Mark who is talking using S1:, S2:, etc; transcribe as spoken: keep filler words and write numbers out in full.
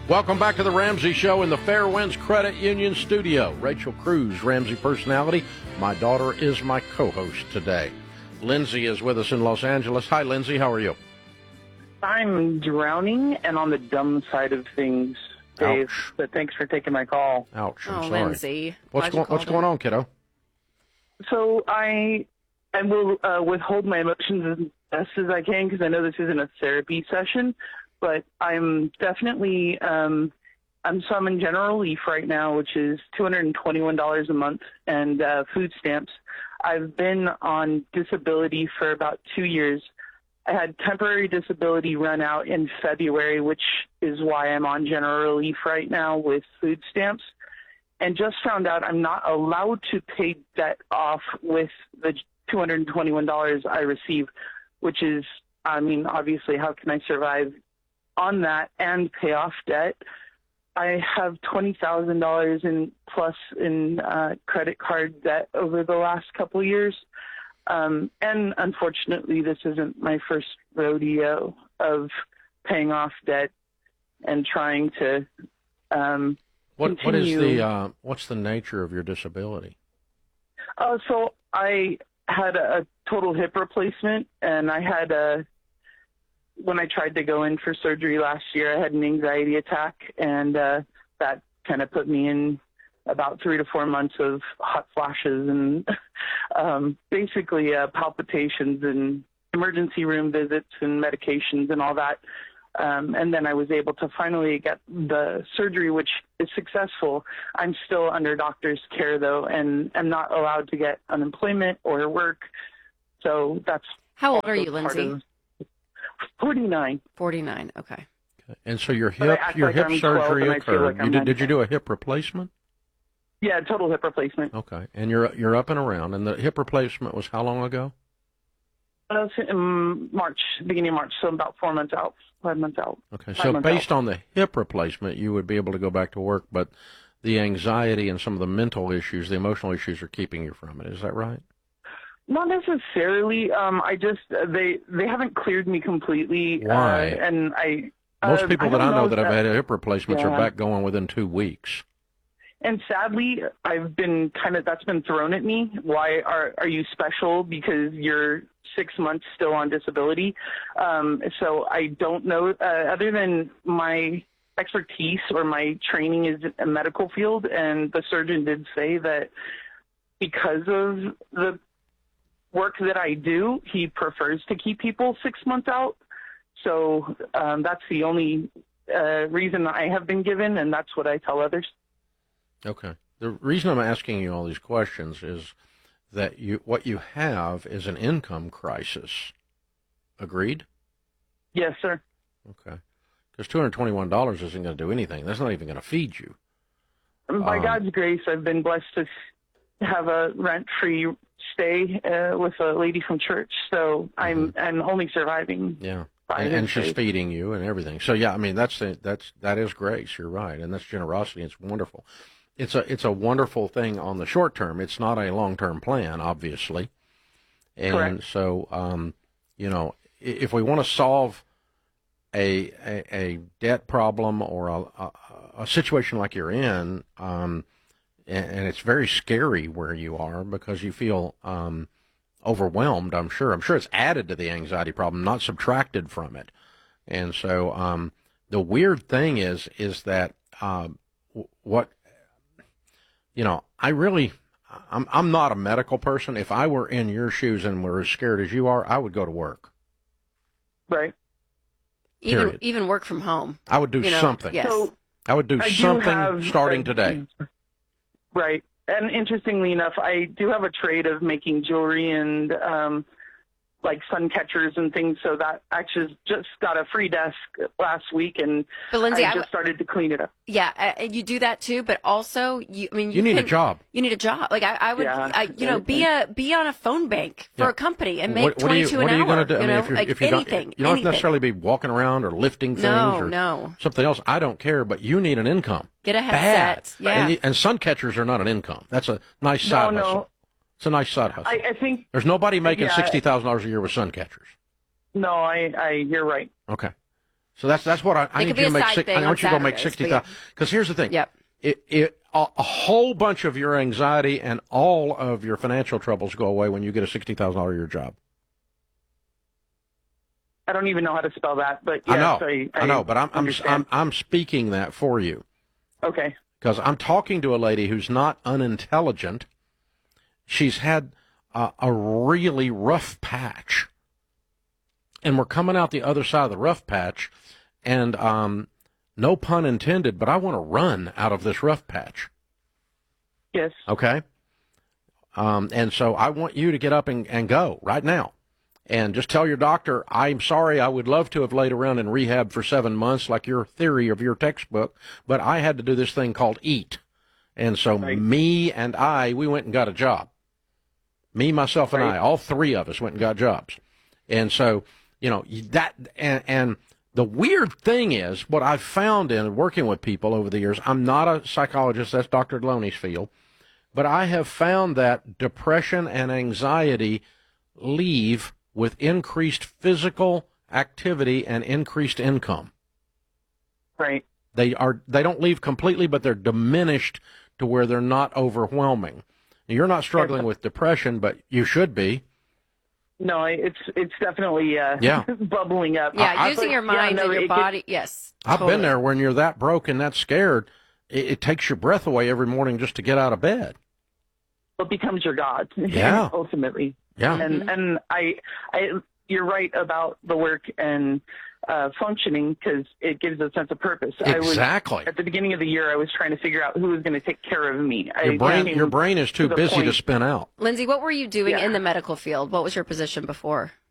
S1: Welcome back to the Ramsey Show in the Fairwinds Credit Union studio. Rachel Cruz, Ramsey personality. My daughter is my co-host today. Lindsay is with us in Los Angeles. Hi, Lindsay. How are you?
S2: I'm drowning and on the dumb side of things, Dave.
S1: Ouch.
S2: But thanks for taking my call.
S1: Ouch. I'm
S3: oh,
S1: sorry.
S3: Lindsay.
S1: What's, go- what's going on, kiddo?
S2: So I I will uh, withhold my emotions as best as I can because I know this isn't a therapy session, but I'm definitely um, I'm so I'm in general relief right now, which is two hundred twenty-one dollars a month and uh, food stamps. I've been on disability for about two years. I had temporary disability run out in February, which is why I'm on general relief right now with food stamps. And just found out I'm not allowed to pay debt off with the two hundred twenty-one dollars I receive, which is, I mean, obviously, how can I survive on that and pay off debt? I have twenty thousand dollars in plus in uh, credit card debt over the last couple of years. Um, and unfortunately, this isn't my first rodeo of paying off debt and trying to um,
S1: What
S2: continue.
S1: what is the uh, what's the nature of your disability?
S2: Uh, so I had a, a total hip replacement, and I had a when I tried to go in for surgery last year, I had an anxiety attack, and uh, that kind of put me in about three to four months of hot flashes and um, basically uh, palpitations and emergency room visits and medications and all that. Um, and then I was able to finally get the surgery, which is successful. I'm still under doctor's care, though, and I'm not allowed to get unemployment or work. So that's
S3: How old are
S2: also
S3: you,
S2: part
S3: Lindsay?
S2: of- forty-nine.
S3: forty-nine. Okay.
S1: And so your
S2: But I
S1: hip
S2: act
S1: your
S2: like
S1: hip
S2: I'm twelve
S1: surgery
S2: and I feel
S1: occurred.
S2: like
S1: you
S2: I'm
S1: did, did you
S2: ninety.
S1: do a hip replacement?
S2: Yeah, total hip replacement.
S1: Okay. And you're you're up and around. And the hip replacement was how long ago?
S2: Uh, it's in March, beginning of March, so about four months out, five months out.
S1: Okay.
S2: Five
S1: So
S2: months
S1: based
S2: out.
S1: on the hip replacement, you would be able to go back to work, but the anxiety and some of the mental issues, the emotional issues, are keeping you from it. Is that right?
S2: Not necessarily. Um, I just uh, they they haven't cleared me completely.
S1: Why?
S2: Uh, and I
S1: Most
S2: uh,
S1: people
S2: I
S1: that
S2: don't
S1: I know
S2: know
S1: that have
S2: if
S1: had hip replacements are
S2: yeah.
S1: back going within two weeks.
S2: And sadly, I've been kind of that's been thrown at me. Why are are you special because you're six months still on disability? Um, so I don't know. Uh, other than my expertise or my training is in a medical field, and the surgeon did say that because of the work that I do, he prefers to keep people six months out. So um, that's the only uh, reason I have been given, and that's what I tell others.
S1: Okay. The reason I'm asking you all these questions is that you what you have is an income crisis. Agreed?
S2: Yes, sir.
S1: Okay. Because two hundred twenty-one dollars isn't going to do anything. That's not even going to feed you.
S2: By
S1: Um,
S2: God's grace, I've been blessed to have a rent-free stay uh, with a lady from church, so I'm I'm only surviving.
S1: Yeah.
S2: by
S1: And,
S2: his
S1: and she's
S2: grace.
S1: feeding you and everything. So yeah, I mean that's that's that is grace. You're right, and that's generosity. It's wonderful. It's a it's a wonderful thing on the short term. It's not a long term plan, obviously. And
S2: Correct.
S1: so, um, you know, i- if we want to solve a, a a debt problem or a, a, a situation like you're in, um, and, and it's very scary where you are because you feel um, overwhelmed. I'm sure. I'm sure it's added to the anxiety problem, not subtracted from it. And so, um, the weird thing is, is that uh, w- what you know, I really, I'm I'm not a medical person. If I were in your shoes and were as scared as you are, I would go to work.
S2: Right.
S3: Even
S1: Period.
S3: even work from home.
S1: I would do
S3: You know,
S1: something.
S3: yes.
S2: So
S1: I would do
S2: I do
S1: something
S2: have-
S1: starting
S2: I-
S1: today.
S2: Right. And interestingly enough, I do have a trade of making jewelry and um, like sun catchers and things. So that actually just got a free desk last week, and
S3: But Lindsay,
S2: I
S3: I,
S2: just started to clean it up.
S3: yeah, uh, you do that too. But also, you I mean, you,
S1: You need a
S3: can-
S1: job.
S3: You need a job. Like I, I would,
S2: Yeah,
S3: I, you know, be a be on a phone bank for
S1: Yeah.
S3: a company and make
S1: What, what are you,
S3: twenty two
S1: what
S3: an
S1: are you
S3: hour.
S1: going to do? I
S3: You
S1: mean,
S3: know,
S1: if, you're,
S3: like
S1: if you
S3: anything.
S1: don't, you don't
S3: anything.
S1: necessarily be walking around or lifting things
S3: No,
S1: or
S3: no.
S1: something else. I don't care, but you need an income.
S3: Get a
S1: Bad.
S3: headset. Yeah.
S1: And, you- and sun catchers are not an income. That's a nice
S2: No,
S1: side
S2: no.
S1: hustle. It's a nice side hustle.
S2: I, I think
S1: There's nobody making
S2: Yeah, I-
S1: sixty thousand dollars a year with sun catchers.
S2: no. I, I you're right.
S1: Okay. So that's that's what I, I
S3: It
S1: need
S3: could
S1: you
S3: be
S1: to
S3: a
S1: make.
S3: side
S1: Six,
S3: thing
S1: I
S3: on
S1: want you to go make
S3: Saturdays,
S1: sixty
S3: but yeah.
S1: thousand. Because here's the thing.
S3: Yep.
S1: It, it a, a whole bunch of your anxiety and all of your financial troubles go away when you get a sixty thousand dollar a year job.
S2: I don't even know how to spell that, but yes,
S1: I know,
S2: I, I,
S1: I know, but I'm I'm,
S2: understand.
S1: I'm I'm speaking that for you
S2: Okay.
S1: because I'm talking to a lady who's not unintelligent. She's had a, a really rough patch, and we're coming out the other side of the rough patch, and um, no pun intended, but I want to run out of this rough patch.
S2: Yes.
S1: Okay. Um, and so I want you to get up and, and go right now. And just tell your doctor, I'm sorry, I would love to have laid around in rehab for seven months like your theory of your textbook, but I had to do this thing called EAT. And so
S2: Right.
S1: me and I, we went and got a job. Me, myself, and
S2: Right.
S1: I, all three of us went and got jobs. And so, you know, that, and, and the weird thing is, what I've found in working with people over the years, I'm not a psychologist, that's Doctor Deloney's field, but I have found that depression and anxiety leave with increased physical activity and increased income.
S2: Right.
S1: They are they don't leave completely, but they're diminished to where they're not overwhelming. You're not struggling with depression, but you should be.
S2: No, it's it's definitely uh,
S1: Yeah.
S2: bubbling up.
S3: Yeah,
S1: I-
S3: using
S2: but,
S3: your
S2: yeah,
S3: mind
S2: no,
S3: and your
S2: it
S3: body. Yes.
S1: I've
S3: totally.
S1: been there when you're that broke and that scared. It, it takes your breath away every morning just to get out of bed.
S2: It becomes your God.
S1: Yeah.
S2: Ultimately.
S1: Yeah.
S2: And and I, I, you're right about the work and uh, functioning because it gives a sense of purpose. I was,
S1: Exactly.
S2: at the beginning of the year, I was trying to figure out who was going to take care of me.
S1: Your
S2: I
S1: brain
S2: came
S1: your brain is too
S2: to the
S1: busy to
S2: point-
S1: spin out.
S3: Lindsay, what were you doing
S2: Yeah.
S3: in the medical field? What was your position before?